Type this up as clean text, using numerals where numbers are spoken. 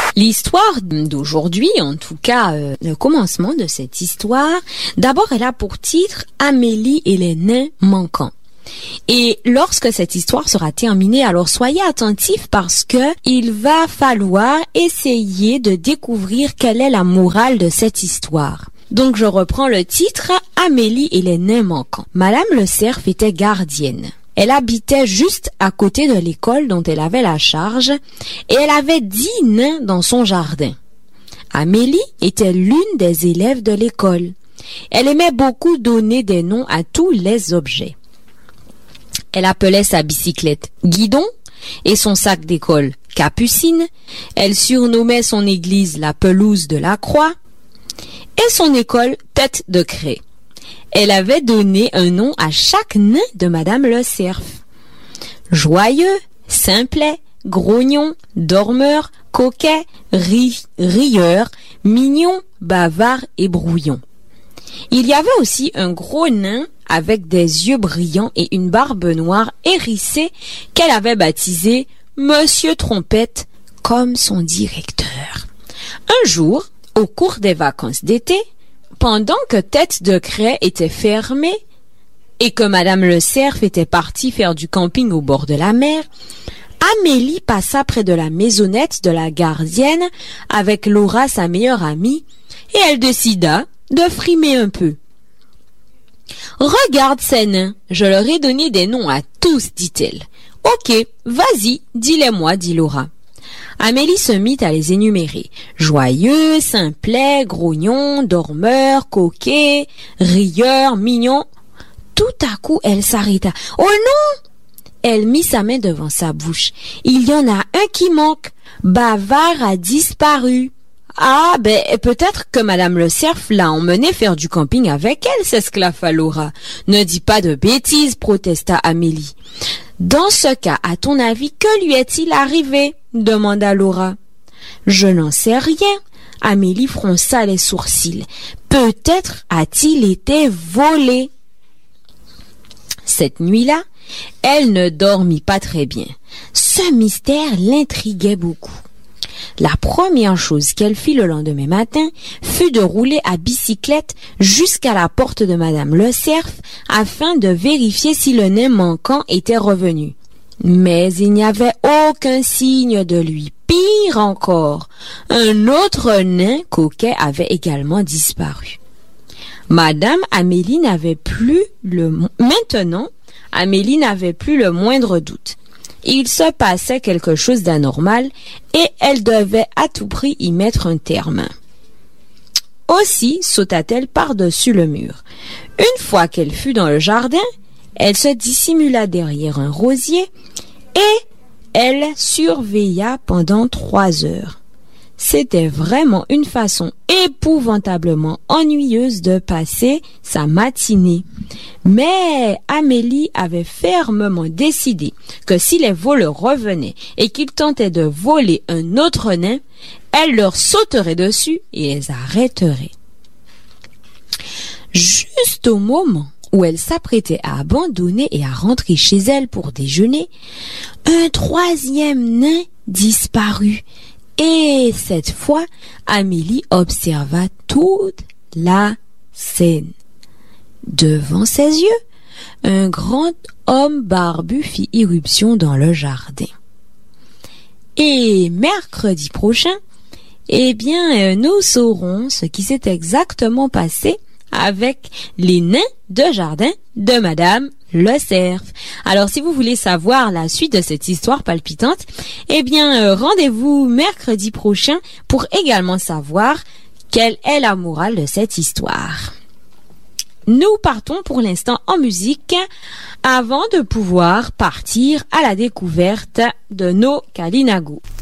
L'histoire d'aujourd'hui, en tout cas le commencement de cette histoire, d'abord elle a pour titre Amélie et les nains manquants. Et lorsque cette histoire sera terminée, alors soyez attentifs parce que il va falloir essayer de découvrir quelle est la morale de cette histoire. Donc je reprends le titre Amélie et les nains manquants. Madame Le Cerf était gardienne. Elle habitait juste à côté de l'école dont elle avait la charge et elle avait 10 nains dans son jardin. Amélie était l'une des élèves de l'école. Elle aimait beaucoup donner des noms à tous les objets. Elle appelait sa bicyclette Guidon et son sac d'école Capucine. Elle surnommait son église la pelouse de la Croix et son école Tête de Craie. Elle avait donné un nom à chaque nain de Madame Le Cerf. Joyeux, simplet, grognon, dormeur, coquet, rieur, mignon, bavard et brouillon. Il y avait aussi un gros nain avec des yeux brillants et une barbe noire hérissée qu'elle avait baptisé Monsieur Trompette comme son directeur. Un jour, au cours des vacances d'été, pendant que Tête de Craie était fermée et que Madame Le Cerf était partie faire du camping au bord de la mer, Amélie passa près de la maisonnette de la gardienne avec Laura, sa meilleure amie, et elle décida de frimer un peu. « Regarde ces nains, je leur ai donné des noms à tous, dit-elle. « Ok, vas-y, dis-les-moi, dit Laura. » Amélie se mit à les énumérer. Joyeux, simplet, grognon, dormeur, coquet, rieur, mignon. Tout à coup, elle s'arrêta. « Oh non !» Elle mit sa main devant sa bouche. « Il y en a un qui manque. Bavard a disparu. » Ah, ben, peut-être que Madame Le Cerf l'a emmené faire du camping avec elle, s'esclaffa Laura. Ne dis pas de bêtises, protesta Amélie. Dans ce cas, à ton avis, que lui est-il arrivé? Demanda Laura. Je n'en sais rien. Amélie fronça les sourcils. Peut-être a-t-il été volé. Cette nuit-là, elle ne dormit pas très bien. Ce mystère l'intriguait beaucoup. La première chose qu'elle fit le lendemain matin fut de rouler à bicyclette jusqu'à la porte de Madame Le Cerf afin de vérifier si le nain manquant était revenu. Mais il n'y avait aucun signe de lui. Pire encore, un autre nain coquet avait également disparu. Maintenant, Amélie n'avait plus le moindre doute. Il se passait quelque chose d'anormal et elle devait à tout prix y mettre un terme. Aussi sauta-t-elle par-dessus le mur. Une fois qu'elle fut dans le jardin, elle se dissimula derrière un rosier et elle surveilla pendant 3 heures. C'était vraiment une façon épouvantablement ennuyeuse de passer sa matinée. Mais Amélie avait fermement décidé que si les voleurs revenaient et qu'ils tentaient de voler un autre nain, elle leur sauterait dessus et les arrêterait. Juste au moment où elle s'apprêtait à abandonner et à rentrer chez elle pour déjeuner, un 3e nain disparut. Et cette fois, Amélie observa toute la scène. Devant ses yeux, un grand homme barbu fit irruption dans le jardin. Et mercredi prochain, nous saurons ce qui s'est exactement passé avec les nains de jardin de Madame Le Cerf. Alors, si vous voulez savoir la suite de cette histoire palpitante, rendez-vous mercredi prochain pour également savoir quelle est la morale de cette histoire. Nous partons pour l'instant en musique avant de pouvoir partir à la découverte de nos Kalinago.